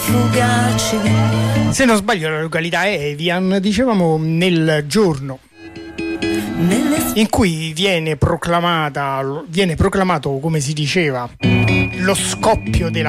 fugaci. Se non sbaglio la località è Evian, dicevamo, nel giorno in cui viene proclamato, come si diceva, lo scoppio della